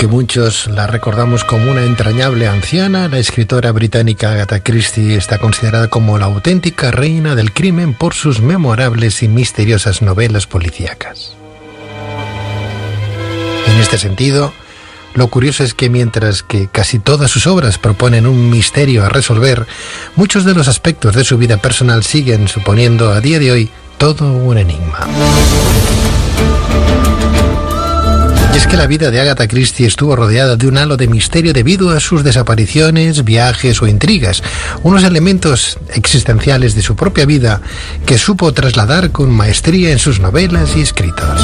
Aunque muchos la recordamos como una entrañable anciana, la escritora británica Agatha Christie está considerada como la auténtica reina del crimen por sus memorables y misteriosas novelas policíacas. En este sentido, lo curioso es que mientras que casi todas sus obras proponen un misterio a resolver, muchos de los aspectos de su vida personal siguen suponiendo a día de hoy todo un enigma. Y es que la vida de Agatha Christie estuvo rodeada de un halo de misterio debido a sus desapariciones, viajes o intrigas, unos elementos existenciales de su propia vida que supo trasladar con maestría en sus novelas y escritos.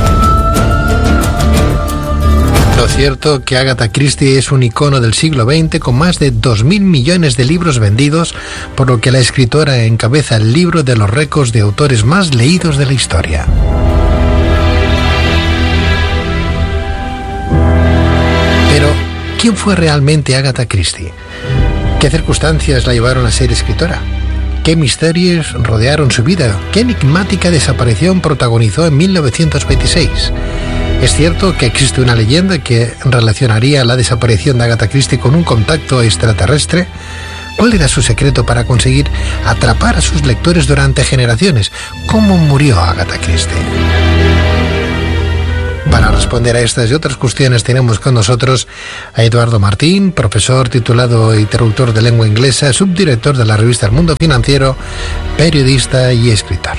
Lo cierto es que Agatha Christie es un icono del siglo XX con más de 2.000 millones de libros vendidos, por lo que la escritora encabeza el libro de los récords de autores más leídos de la historia. Pero, ¿quién fue realmente Agatha Christie? ¿Qué circunstancias la llevaron a ser escritora? ¿Qué misterios rodearon su vida? ¿Qué enigmática desaparición protagonizó en 1926? ¿Es cierto que existe una leyenda que relacionaría la desaparición de Agatha Christie con un contacto extraterrestre? ¿Cuál era su secreto para conseguir atrapar a sus lectores durante generaciones? ¿Cómo murió Agatha Christie? Para responder a estas y otras cuestiones tenemos con nosotros a Eduardo Martín, profesor titulado y traductor de lengua inglesa, subdirector de la revista El Mundo Financiero, periodista y escritor.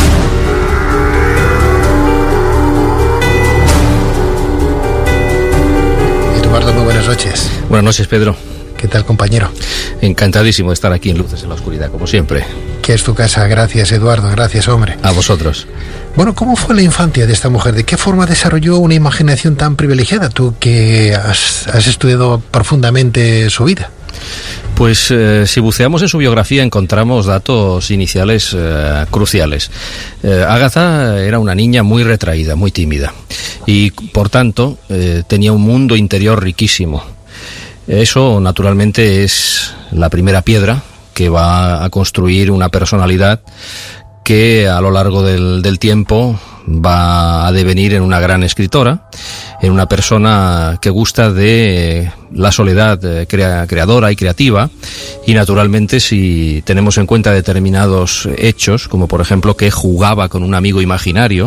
Eduardo, muy buenas noches. Buenas noches, Pedro. ¿Qué tal, compañero? Encantadísimo de estar aquí en Luces en la Oscuridad, como siempre. Que es tu casa. Gracias, Eduardo. Gracias, hombre. A vosotros. Bueno, ¿cómo fue la infancia de esta mujer? ¿De qué forma desarrolló una imaginación tan privilegiada? Tú que has estudiado profundamente su vida. Pues si buceamos en su biografía encontramos datos iniciales cruciales. Agatha era una niña muy retraída, muy tímida y por tanto tenía un mundo interior riquísimo. Eso naturalmente es la primera piedra que va a construir una personalidad que a lo largo del tiempo va a devenir en una gran escritora, en una persona que gusta de la soledad creadora y creativa, y naturalmente si tenemos en cuenta determinados hechos, como por ejemplo que jugaba con un amigo imaginario,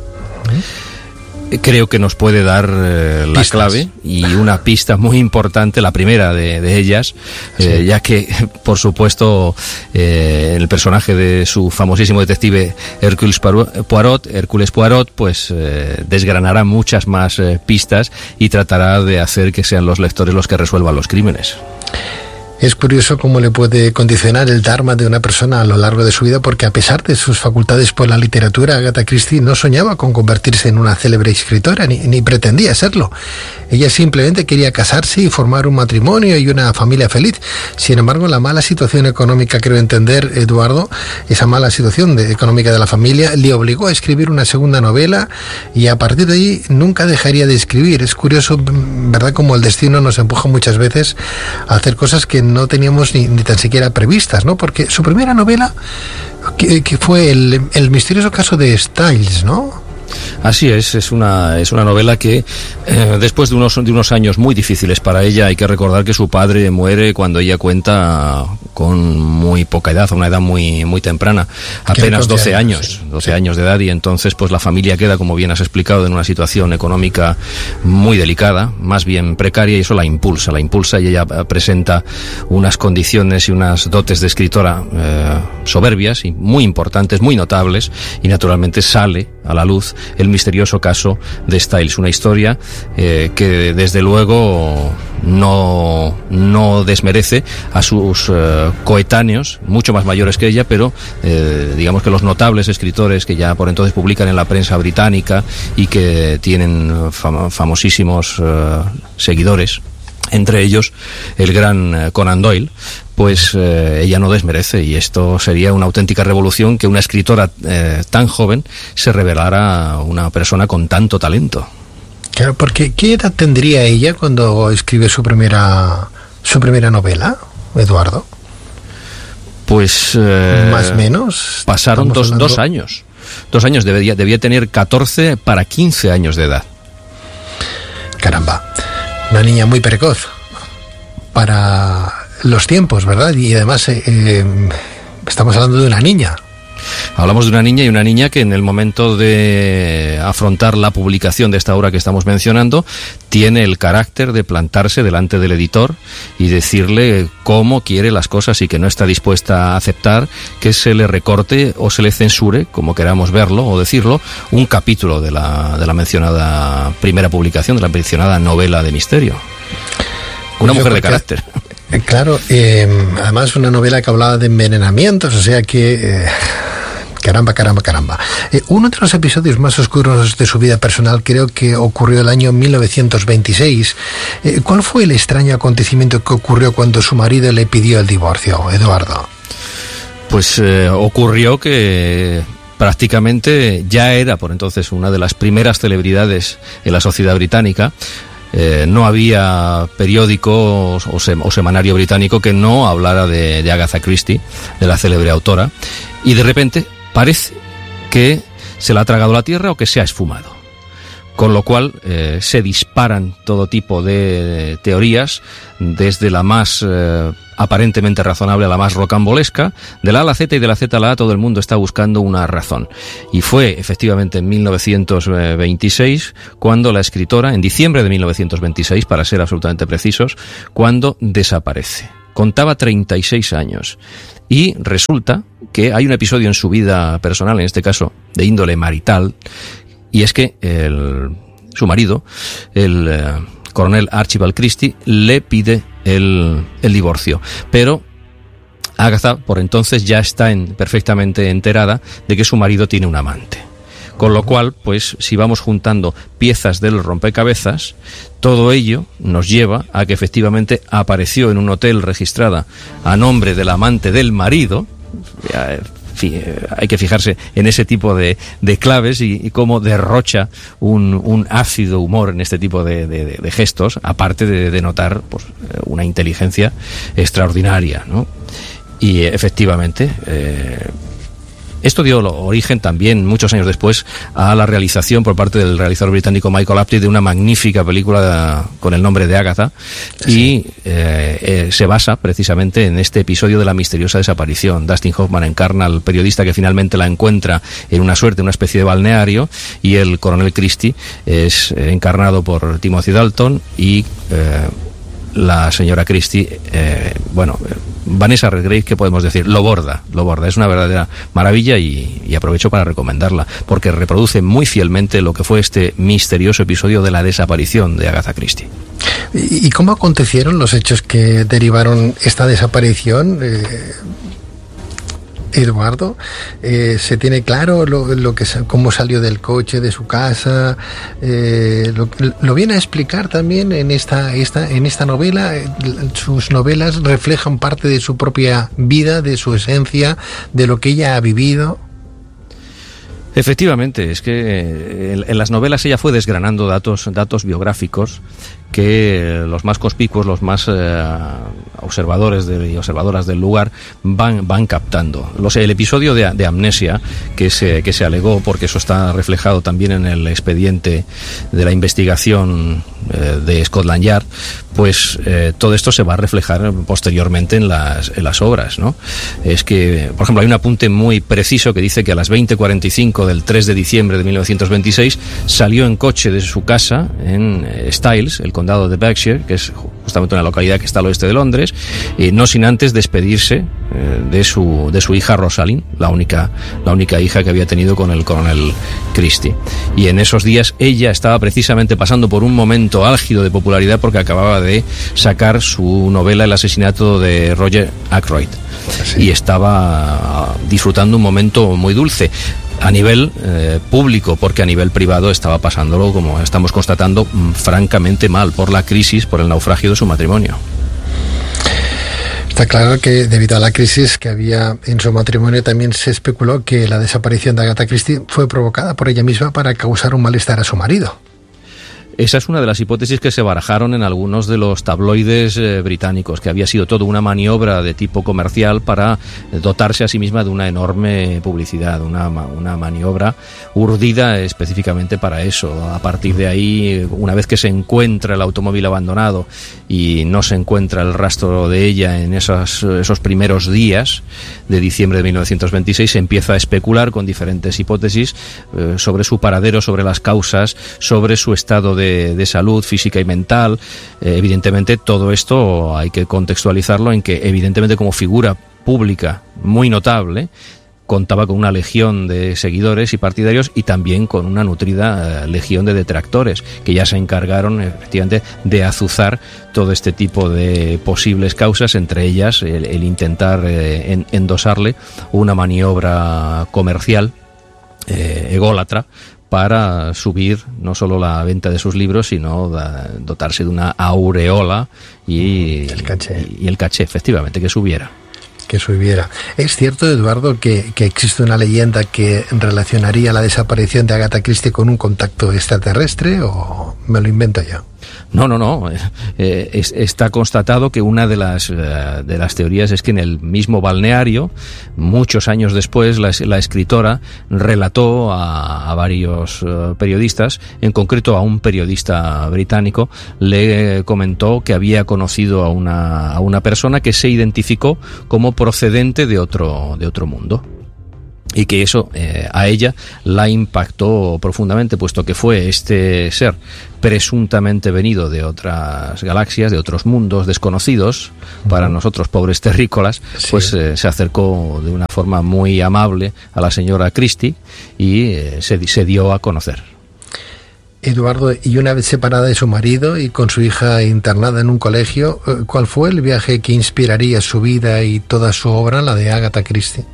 creo que nos puede dar la clave y una pista muy importante, la primera de ellas, sí. Ya que, por supuesto, el personaje de su famosísimo detective Hércules Poirot, pues desgranará muchas más pistas y tratará de hacer que sean los lectores los que resuelvan los crímenes. Es curioso cómo le puede condicionar el dharma de una persona a lo largo de su vida, porque a pesar de sus facultades por la literatura, Agatha Christie no soñaba con convertirse en una célebre escritora, ni pretendía serlo. Ella simplemente quería casarse y formar un matrimonio y una familia feliz. Sin embargo, la mala situación económica, creo entender, Eduardo, esa mala situación económica de la familia, le obligó a escribir una segunda novela y a partir de ahí nunca dejaría de escribir. Es curioso, ¿verdad?, como el destino nos empuja muchas veces a hacer cosas que no teníamos ni tan siquiera previstas, ¿no? Porque su primera novela, que fue el misterioso caso de Styles, ¿no? Así es una novela que después de unos años muy difíciles para ella, hay que recordar que su padre muere cuando ella cuenta con muy poca edad, a una edad muy muy temprana, apenas 12 años de edad, y entonces pues la familia queda, como bien has explicado, en una situación económica muy delicada, más bien precaria, y eso la impulsa y ella presenta unas condiciones y unas dotes de escritora soberbias y muy importantes, muy notables, y naturalmente sale a la luz el misterioso caso de Styles, una historia que desde luego no desmerece a sus coetáneos, mucho más mayores que ella, pero digamos que los notables escritores que ya por entonces publican en la prensa británica y que tienen famosísimos seguidores, entre ellos el gran Conan Doyle, pues ella no desmerece, y esto sería una auténtica revolución, que una escritora tan joven se revelara una persona con tanto talento. Claro, porque ¿qué edad tendría ella cuando escribe su primera novela, Eduardo? Pues más o menos pasaron dos años. 2 años, debía tener 14 para 15 años de edad. Caramba. una niña muy precoz para los tiempos, ¿verdad? Y además estamos hablando de una niña. Hablamos de una niña, y una niña que en el momento de afrontar la publicación de esta obra que estamos mencionando, tiene el carácter de plantarse delante del editor y decirle cómo quiere las cosas, y que no está dispuesta a aceptar que se le recorte o se le censure, como queramos verlo o decirlo, un capítulo de la mencionada primera publicación, de la mencionada novela de misterio. Una mujer de carácter. Claro, además una novela que hablaba de envenenamientos, o sea que... Caramba. Uno de los episodios más oscuros de su vida personal creo que ocurrió el año 1926. ¿Cuál fue el extraño acontecimiento que ocurrió cuando su marido le pidió el divorcio, Eduardo? Pues ocurrió que prácticamente ya era por entonces una de las primeras celebridades en la sociedad británica. No había periódico o semanario británico que no hablara de Agatha Christie, de la célebre autora, y de repente parece que se la ha tragado la tierra o que se ha esfumado. Con lo cual se disparan todo tipo de teorías, desde la más aparentemente razonable a la más rocambolesca. De la A a la Z y de la Z a la A todo el mundo está buscando una razón. Y fue efectivamente en 1926 cuando la escritora, en diciembre de 1926 para ser absolutamente precisos, cuando desaparece. Contaba 36 años. Y resulta que hay un episodio en su vida personal, en este caso de índole marital, y es que su marido, el coronel Archibald Christie, le pide el divorcio. Pero Agatha por entonces ya está perfectamente enterada de que su marido tiene un amante. Con lo cual, pues, si vamos juntando piezas del rompecabezas, todo ello nos lleva a que efectivamente apareció en un hotel registrada a nombre del amante del marido. Hay que fijarse en ese tipo de claves y cómo derrocha un ácido humor en este tipo de gestos, aparte de denotar pues, una inteligencia extraordinaria, ¿no? Y efectivamente... esto dio origen también, muchos años después, a la realización por parte del realizador británico Michael Apted de una magnífica película con el nombre de Agatha, sí. Y se basa precisamente en este episodio de la misteriosa desaparición. Dustin Hoffman encarna al periodista que finalmente la encuentra en una especie de balneario, y el coronel Christie es encarnado por Timothy Dalton, y la señora Christie, Vanessa Redgrave, ¿qué podemos decir? Lo borda, es una verdadera maravilla, y aprovecho para recomendarla, porque reproduce muy fielmente lo que fue este misterioso episodio de la desaparición de Agatha Christie. ¿Y cómo acontecieron los hechos que derivaron esta desaparición? Eduardo, ¿se tiene claro cómo salió del coche, de su casa? Lo viene a explicar también en esta novela. Sus novelas reflejan parte de su propia vida, de su esencia, de lo que ella ha vivido. Efectivamente, es que en las novelas ella fue desgranando datos biográficos que los más conspicuos, los más observadores y observadoras del lugar van captando. El episodio de amnesia que se alegó, porque eso está reflejado también en el expediente de la investigación de Scotland Yard, pues todo esto se va a reflejar posteriormente en las obras, ¿no? Es que, por ejemplo, hay un apunte muy preciso que dice que a las 20:45 del 3 de diciembre de 1926 salió en coche de su casa en Styles, el condado de Berkshire, que es justamente una localidad que está al oeste de Londres, no sin antes despedirse de su hija Rosalind, la única hija que había tenido con el coronel Christie. Y en esos días ella estaba precisamente pasando por un momento álgido de popularidad, porque acababa de sacar su novela El asesinato de Roger Ackroyd, sí. Y estaba disfrutando un momento muy dulce a nivel público, porque a nivel privado estaba pasándolo, como estamos constatando, francamente mal por la crisis, por el naufragio de su matrimonio. Está claro que debido a la crisis que había en su matrimonio, también se especuló que la desaparición de Agatha Christie fue provocada por ella misma para causar un malestar a su marido. Esa es una de las hipótesis que se barajaron en algunos de los tabloides británicos, que había sido todo una maniobra de tipo comercial para dotarse a sí misma de una enorme publicidad, una maniobra urdida específicamente para eso. A partir de ahí, una vez que se encuentra el automóvil abandonado y no se encuentra el rastro de ella en esos primeros días de diciembre de 1926, se empieza a especular con diferentes hipótesis sobre su paradero, sobre las causas, sobre su estado de salud física y mental. Evidentemente todo esto hay que contextualizarlo en que evidentemente como figura pública muy notable contaba con una legión de seguidores y partidarios y también con una nutrida legión de detractores que ya se encargaron efectivamente de azuzar todo este tipo de posibles causas, entre ellas el intentar endosarle una maniobra comercial ególatra para subir no solo la venta de sus libros, sino dotarse de una aureola y el caché, efectivamente, que subiera. ¿Es cierto, Eduardo, que existe una leyenda que relacionaría la desaparición de Agatha Christie con un contacto extraterrestre, o me lo invento yo? No. Está constatado que una de las teorías es que en el mismo balneario, muchos años después, la escritora relató a varios periodistas, en concreto a un periodista británico, le comentó que había conocido a una persona que se identificó como procedente de otro mundo. Y que eso a ella la impactó profundamente, puesto que fue este ser presuntamente venido de otras galaxias, de otros mundos desconocidos para nosotros, pobres terrícolas, pues se acercó de una forma muy amable a la señora Christie y se dio a conocer. Eduardo, y una vez separada de su marido y con su hija internada en un colegio, ¿cuál fue el viaje que inspiraría su vida y toda su obra, la de Agatha Christie?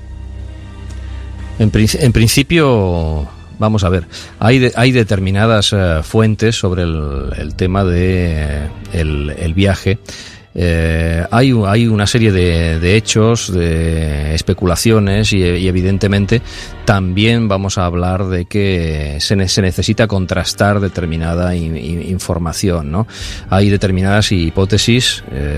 En principio, vamos a ver, hay determinadas fuentes sobre el tema de el viaje. Hay una serie de hechos, de especulaciones y evidentemente también vamos a hablar de que se necesita contrastar determinada información, ¿no? Hay determinadas hipótesis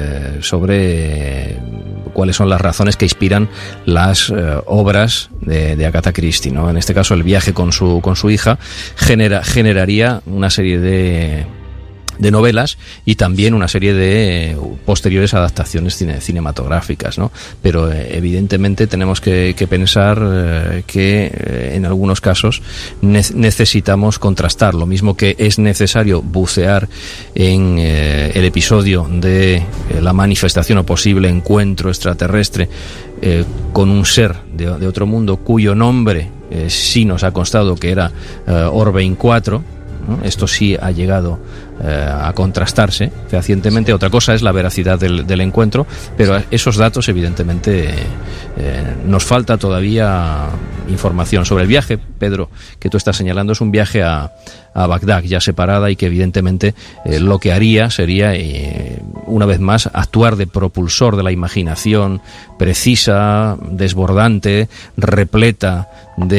sobre cuáles son las razones que inspiran las obras de Agatha Christie, ¿no? En este caso, el viaje con su hija generaría una serie de novelas y también una serie de posteriores adaptaciones cinematográficas, ¿no? Pero evidentemente tenemos que pensar que en algunos casos necesitamos contrastar, lo mismo que es necesario bucear en el episodio de la manifestación o posible encuentro extraterrestre con un ser de otro mundo cuyo nombre sí nos ha constado que era Orbein 4, ¿no? Esto sí ha llegado a contrastarse fehacientemente. Otra cosa es la veracidad del encuentro, pero esos datos evidentemente nos falta todavía información sobre el viaje. Pedro, que tú estás señalando, es un viaje a Bagdad ya separada y que evidentemente lo que haría sería una vez más actuar de propulsor de la imaginación precisa, desbordante, repleta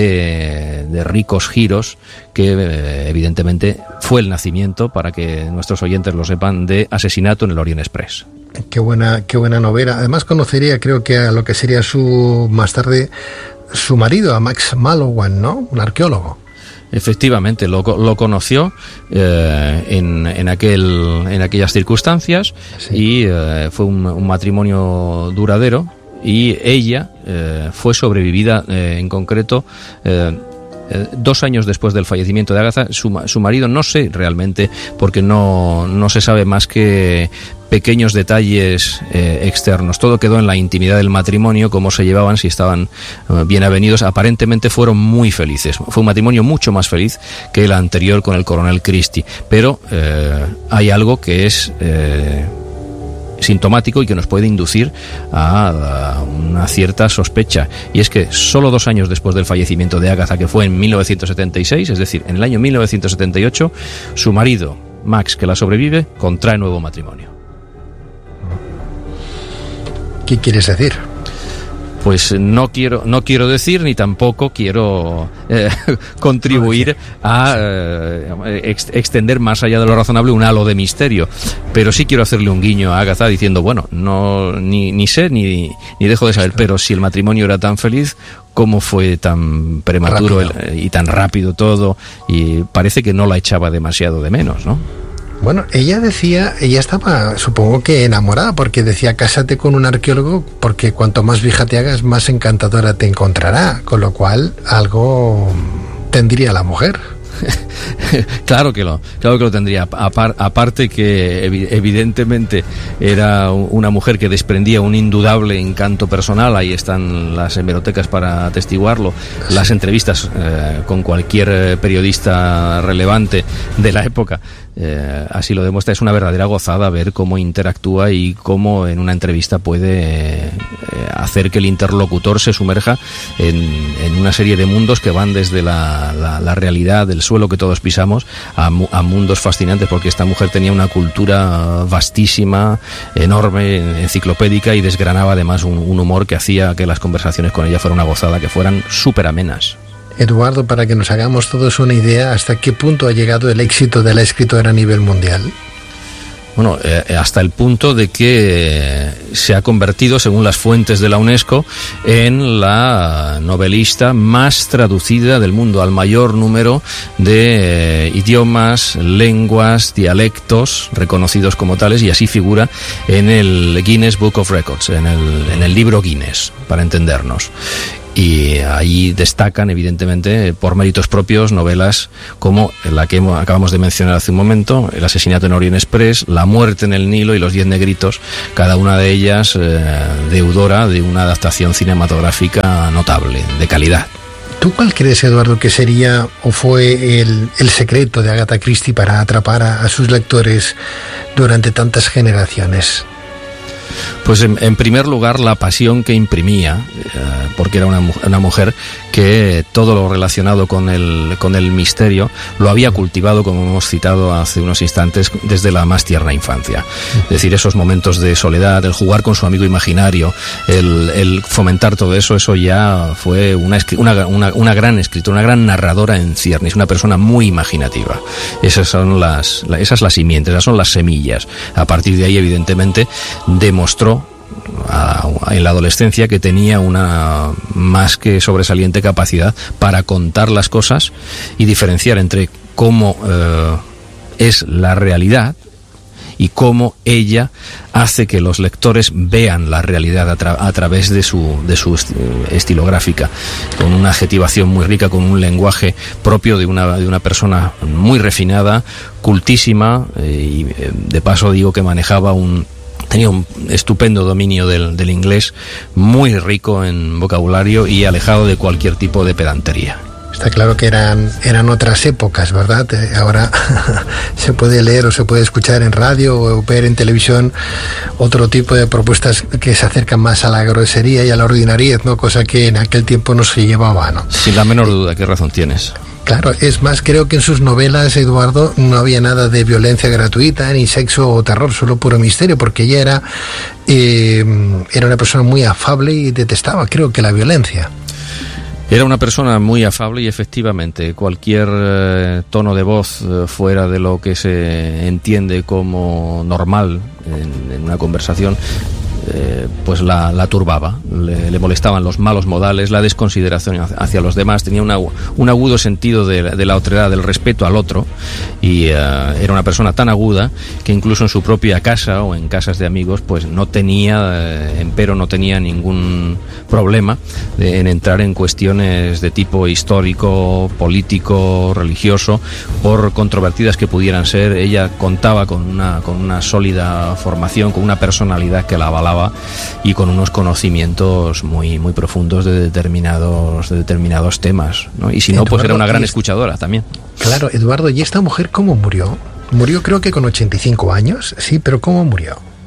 de ricos giros, que evidentemente fue el nacimiento, para que nuestros oyentes lo sepan, de Asesinato en el Orient Express. Qué buena novela. Además conocería, creo que a lo que sería más tarde su marido, a Max Mallowan, ¿no? Un arqueólogo. Efectivamente, lo conoció en aquellas circunstancias, sí. Y fue un matrimonio duradero, y ella fue sobrevivida en concreto 2 años después del fallecimiento de Agatha. Su marido, no sé realmente, porque no se sabe más que pequeños detalles externos. Todo quedó en la intimidad del matrimonio, cómo se llevaban, si estaban bien avenidos. Aparentemente fueron muy felices. Fue un matrimonio mucho más feliz que el anterior con el coronel Christie. Pero hay algo que es sintomático y que nos puede inducir a una cierta sospecha, y es que solo 2 años después del fallecimiento de Agatha, que fue en 1976, es decir, en el año 1978, su marido, Max, que la sobrevive, contrae nuevo matrimonio. ¿Qué quieres decir? pues no quiero decir ni tampoco quiero contribuir a extender más allá de lo razonable un halo de misterio, pero sí quiero hacerle un guiño a Agatha diciendo, bueno, no ni sé ni dejo de saber, pero si el matrimonio era tan feliz, ¿cómo fue tan prematuro y tan rápido todo? Y parece que no la echaba demasiado de menos, ¿no? Bueno, ella estaba, supongo que enamorada, porque decía, cásate con un arqueólogo, porque cuanto más vieja te hagas, más encantadora te encontrará, con lo cual algo tendría la mujer. Claro que lo tendría. Aparte que evidentemente era una mujer que desprendía un indudable encanto personal. Ahí están las hemerotecas para atestiguarlo, las entrevistas con cualquier periodista relevante de la época. Así lo demuestra. Es una verdadera gozada ver cómo interactúa y cómo en una entrevista puede hacer que el interlocutor se sumerja en una serie de mundos que van desde la realidad del suelo que todos pisamos a mundos fascinantes, porque esta mujer tenía una cultura vastísima, enorme, enciclopédica, y desgranaba además un humor que hacía que las conversaciones con ella fueran una gozada, que fueran súper amenas. Eduardo, para que nos hagamos todos una idea, ¿hasta qué punto ha llegado el éxito de la escritora a nivel mundial? Bueno, hasta el punto de que se ha convertido, según las fuentes de la UNESCO, en la novelista más traducida del mundo, al mayor número de idiomas, lenguas, dialectos reconocidos como tales, y así figura en el Guinness Book of Records, en el libro Guinness, para entendernos. Y ahí destacan, evidentemente, por méritos propios, novelas como la que acabamos de mencionar hace un momento, El asesinato en Orient Express, La muerte en el Nilo y Los 10 negritos, cada una de ellas deudora de una adaptación cinematográfica notable, de calidad. ¿Tú cuál crees, Eduardo, que sería o fue el secreto de Agatha Christie para atrapar a sus lectores durante tantas generaciones? Pues en primer lugar, la pasión que imprimía, porque era una mujer que todo lo relacionado con el misterio lo había cultivado, como hemos citado hace unos instantes, desde la más tierna infancia. Es decir, esos momentos de soledad, el jugar con su amigo imaginario, el fomentar todo eso ya fue una gran escritora, una gran narradora en ciernes, una persona muy imaginativa. Esas son las simientes, esas son las semillas. A partir de ahí, evidentemente, demostró en la adolescencia que tenía una más que sobresaliente capacidad para contar las cosas y diferenciar entre cómo es la realidad y cómo ella hace que los lectores vean la realidad a través de su estilográfica, con una adjetivación muy rica, con un lenguaje propio de una persona muy refinada, cultísima, y de paso digo que tenía un estupendo dominio del inglés, muy rico en vocabulario y alejado de cualquier tipo de pedantería. Está claro que eran otras épocas, ¿verdad? Ahora se puede leer o se puede escuchar en radio o ver en televisión otro tipo de propuestas que se acercan más a la grosería y a la ordinariez, ¿no? Cosa que en aquel tiempo no se llevaba, ¿no? Sin la menor duda, ¿qué razón tienes? Claro, es más, creo que en sus novelas, Eduardo, no había nada de violencia gratuita, ni sexo o terror, solo puro misterio, porque ella era una persona muy afable y detestaba, creo que, la violencia. Era una persona muy afable y efectivamente cualquier tono de voz fuera de lo que se entiende como normal en una conversación, pues la turbaba, le molestaban los malos modales, la desconsideración hacia los demás, tenía un agudo sentido de la otredad, del respeto al otro, y era una persona tan aguda que incluso en su propia casa o en casas de amigos pues no tenía ningún problema en entrar en cuestiones de tipo histórico, político, religioso, por controvertidas que pudieran ser. Ella contaba con una sólida formación, con una personalidad que la avalaba y con unos conocimientos muy, muy profundos de determinados temas, ¿no? Y si no, pues era una gran escuchadora también. Claro, Eduardo, ¿y esta mujer cómo murió? Murió creo que con 85 años, sí, pero ¿cómo murió?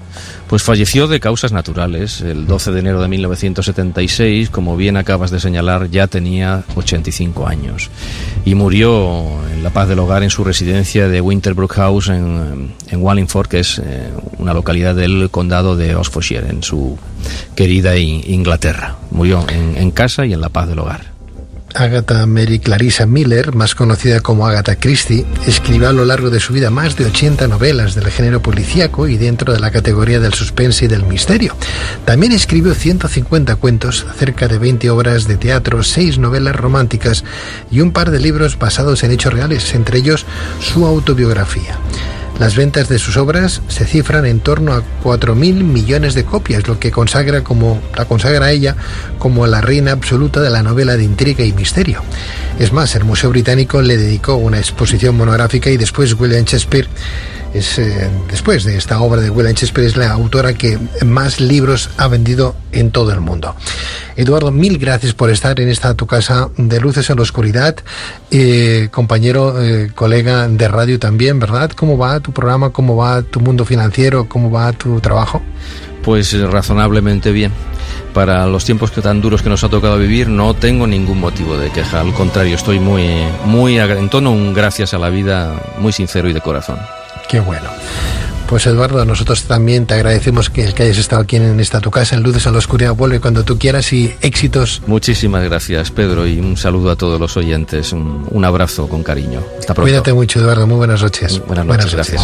Pues falleció de causas naturales el 12 de enero de 1976, como bien acabas de señalar, ya tenía 85 años y murió en la paz del hogar en su residencia de Winterbrook House en Wallingford, que es una localidad del condado de Oxfordshire, en su querida Inglaterra. Murió en casa y en la paz del hogar. Agatha Mary Clarissa Miller, más conocida como Agatha Christie, escribió a lo largo de su vida más de 80 novelas del género policíaco y dentro de la categoría del suspense y del misterio. También escribió 150 cuentos, cerca de 20 obras de teatro, 6 novelas románticas y un par de libros basados en hechos reales, entre ellos su autobiografía. Las ventas de sus obras se cifran en torno a 4.000 millones de copias, lo que la consagra a ella como la reina absoluta de la novela de intriga y misterio. Es más, el Museo Británico le dedicó una exposición monográfica y después William Shakespeare después de esta obra de William Shakespeare, es la autora que más libros ha vendido en todo el mundo. Eduardo, mil gracias por estar en esta tu casa de Luces en la Oscuridad, compañero, colega de radio también, ¿verdad? ¿Cómo va tu programa? ¿Cómo va tu mundo financiero? ¿Cómo va tu trabajo? Pues razonablemente bien. Para los tiempos tan duros que nos ha tocado vivir, no tengo ningún motivo de queja. Al contrario, estoy muy en tono un gracias a la vida muy sincero y de corazón. Qué bueno. Pues Eduardo, nosotros también te agradecemos que hayas estado aquí en esta tu casa, en Luces en la Oscuridad. Vuelve cuando tú quieras y éxitos. Muchísimas gracias, Pedro, y un saludo a todos los oyentes. Un abrazo con cariño. Hasta pronto. Cuídate mucho, Eduardo. Muy buenas noches. Buenas noches, gracias.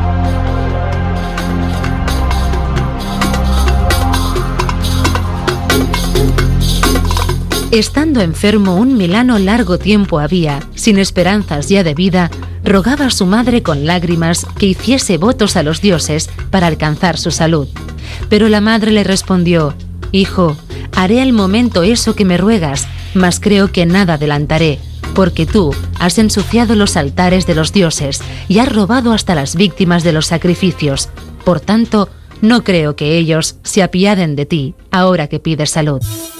Estando enfermo un milano largo tiempo había, sin esperanzas ya de vida, rogaba a su madre con lágrimas que hiciese votos a los dioses para alcanzar su salud. Pero la madre le respondió: «Hijo, haré al momento eso que me ruegas, mas creo que nada adelantaré, porque tú has ensuciado los altares de los dioses y has robado hasta las víctimas de los sacrificios. Por tanto, no creo que ellos se apiaden de ti ahora que pides salud».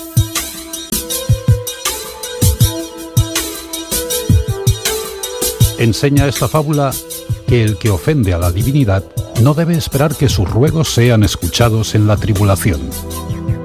Enseña esta fábula que el que ofende a la divinidad no debe esperar que sus ruegos sean escuchados en la tribulación.